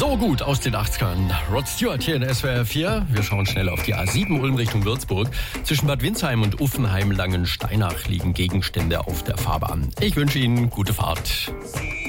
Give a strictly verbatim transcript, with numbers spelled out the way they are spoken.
So gut aus den achtzigern. Rod Stewart hier in S W R vier. Wir schauen schnell auf die A sieben Ulm Richtung Würzburg. Zwischen Bad Windsheim und Uffenheim-Langensteinach liegen Gegenstände auf der Fahrbahn. Ich wünsche Ihnen gute Fahrt.